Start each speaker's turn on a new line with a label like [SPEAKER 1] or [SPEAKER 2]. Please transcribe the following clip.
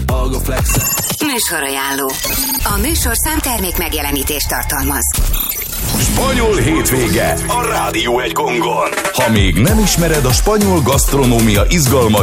[SPEAKER 1] Műsorajánló. A műsor számtermék megjelenítést tartalmaz.
[SPEAKER 2] Spanyol hétvége a Rádió 1 Gongon. Ha még nem ismered a spanyol gasztronómia izgalmait,